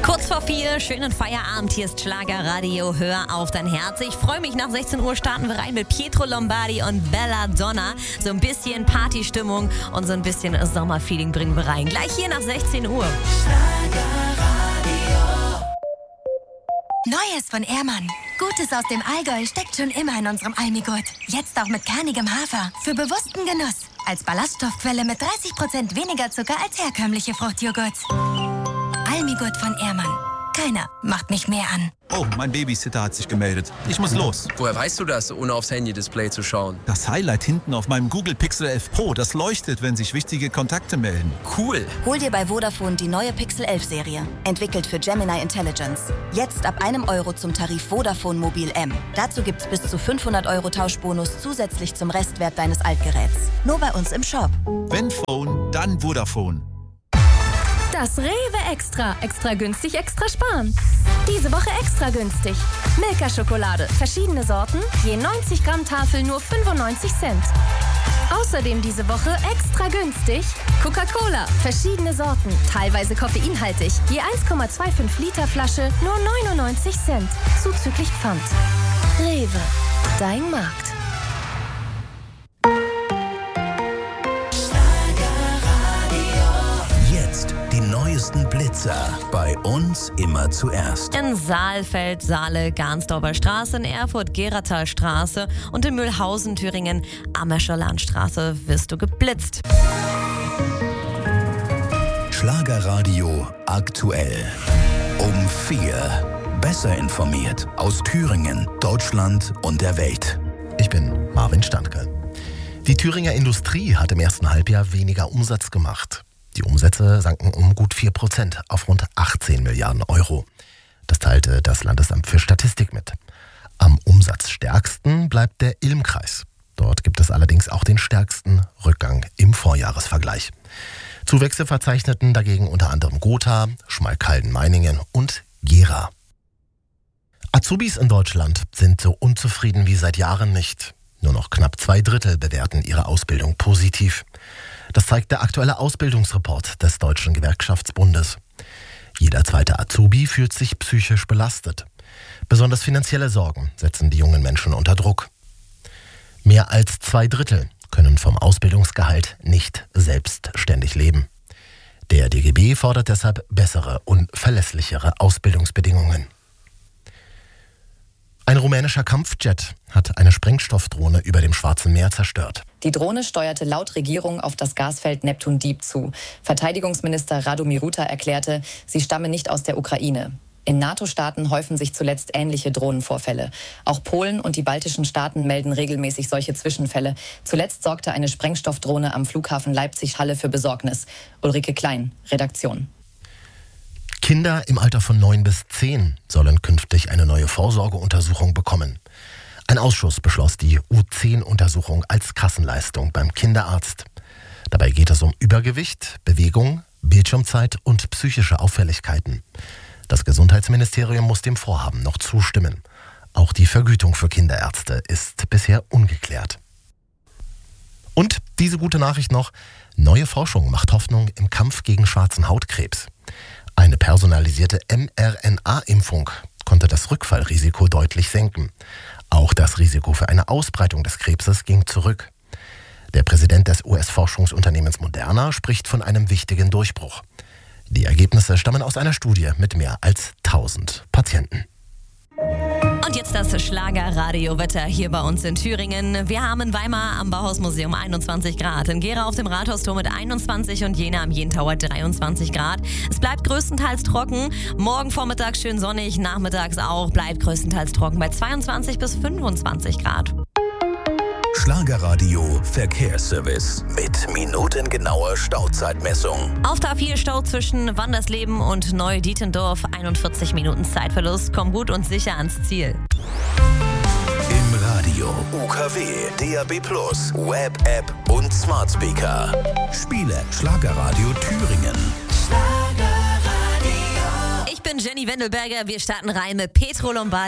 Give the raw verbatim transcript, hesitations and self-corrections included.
Kurz vor vier, schönen Feierabend, hier ist Schlagerradio, hör auf dein Herz. Ich freue mich, nach sechzehn Uhr starten wir rein mit Pietro Lombardi und Belladonna. So ein bisschen Partystimmung und so ein bisschen Sommerfeeling bringen wir rein. Gleich hier nach sechzehn Uhr. Neues von Ehrmann. Gutes aus dem Allgäu steckt schon immer in unserem Almigurt. Jetzt auch mit kernigem Hafer. Für bewussten Genuss. Als Ballaststoffquelle mit dreißig Prozent weniger Zucker als herkömmliche Fruchtjoghurt. Almigurt von Ehrmann. Keiner macht mich mehr an. Oh, mein Babysitter hat sich gemeldet. Ich muss los. Woher weißt du das, ohne aufs Handy-Display zu schauen? Das Highlight hinten auf meinem Google Pixel elf Pro, das leuchtet, wenn sich wichtige Kontakte melden. Cool. Hol dir bei Vodafone die neue Pixel elf Serie. Entwickelt für Gemini Intelligence. Jetzt ab einem Euro zum Tarif Vodafone Mobil M. Dazu gibt's bis zu fünfhundert Euro Tauschbonus zusätzlich zum Restwert deines Altgeräts. Nur bei uns im Shop. Wenn Phone, dann Vodafone. Das Rewe Extra. Extra günstig, extra sparen. Diese Woche extra günstig. Milka-Schokolade. Verschiedene Sorten. Je neunzig Gramm Tafel nur fünfundneunzig Cent. Außerdem diese Woche extra günstig. Coca-Cola. Verschiedene Sorten. Teilweise koffeinhaltig. Je eins Komma fünfundzwanzig Liter Flasche nur neunundneunzig Cent. Zuzüglich Pfand. Rewe. Dein Markt. Die neuesten Blitzer. Bei uns immer zuerst. In Saalfeld, Saale, Garnsdorfer Straße, in Erfurt, Geratalstraße und in Mühlhausen, Thüringen, Ammerscher Landstraße wirst du geblitzt. Schlagerradio aktuell. Um vier. Besser informiert aus Thüringen, Deutschland und der Welt. Ich bin Marvin Standke. Die Thüringer Industrie hat im ersten Halbjahr weniger Umsatz gemacht. Die Umsätze sanken um gut vier Prozent auf rund achtzehn Milliarden Euro. Das teilte das Landesamt für Statistik mit. Am umsatzstärksten bleibt der Ilm-Kreis. Dort gibt es allerdings auch den stärksten Rückgang im Vorjahresvergleich. Zuwächse verzeichneten dagegen unter anderem Gotha, Schmalkalden-Meiningen und Gera. Azubis in Deutschland sind so unzufrieden wie seit Jahren nicht. Nur noch knapp zwei Drittel bewerten ihre Ausbildung positiv. Das zeigt der aktuelle Ausbildungsreport des Deutschen Gewerkschaftsbundes. Jeder zweite Azubi fühlt sich psychisch belastet. Besonders finanzielle Sorgen setzen die jungen Menschen unter Druck. Mehr als zwei Drittel können vom Ausbildungsgehalt nicht selbstständig leben. Der D G B fordert deshalb bessere und verlässlichere Ausbildungsbedingungen. Ein rumänischer Kampfjet hat eine Sprengstoffdrohne über dem Schwarzen Meer zerstört. Die Drohne steuerte laut Regierung auf das Gasfeld Neptun Deep zu. Verteidigungsminister Radu Miruta erklärte, sie stamme nicht aus der Ukraine. In NATO-Staaten häufen sich zuletzt ähnliche Drohnenvorfälle. Auch Polen und die baltischen Staaten melden regelmäßig solche Zwischenfälle. Zuletzt sorgte eine Sprengstoffdrohne am Flughafen Leipzig-Halle für Besorgnis. Ulrike Klein, Redaktion. Kinder im Alter von neun bis zehn sollen künftig eine neue Vorsorgeuntersuchung bekommen. Ein Ausschuss beschloss die U zehn Untersuchung als Kassenleistung beim Kinderarzt. Dabei geht es um Übergewicht, Bewegung, Bildschirmzeit und psychische Auffälligkeiten. Das Gesundheitsministerium muss dem Vorhaben noch zustimmen. Auch die Vergütung für Kinderärzte ist bisher ungeklärt. Und diese gute Nachricht noch: Neue Forschung macht Hoffnung im Kampf gegen schwarzen Hautkrebs. Eine personalisierte M R N A-Impfung konnte das Rückfallrisiko deutlich senken. Auch das Risiko für eine Ausbreitung des Krebses ging zurück. Der Präsident des U S-Forschungsunternehmens Moderna spricht von einem wichtigen Durchbruch. Die Ergebnisse stammen aus einer Studie mit mehr als tausend Patienten. Und jetzt das Schlagerradio-Wetter hier bei uns in Thüringen. Wir haben in Weimar am Bauhausmuseum einundzwanzig Grad, in Gera auf dem Rathausturm mit einundzwanzig und Jena am Jentauer dreiundzwanzig Grad. Es bleibt größtenteils trocken. Morgen Vormittag schön sonnig, nachmittags auch, bleibt größtenteils trocken bei zweiundzwanzig bis fünfundzwanzig Grad. Schlagerradio Verkehrsservice mit minutengenauer Stauzeitmessung. Auf der A vier Stau zwischen Wandersleben und Neu-Dietendorf, einundvierzig Minuten Zeitverlust. Komm gut und sicher ans Ziel. Im Radio U K W, D A B plus, Web-App und Smart Speaker. Spiele Schlagerradio Thüringen. Ich bin Jenny Wendelberger. Wir starten rein mit Pietro Lombardi.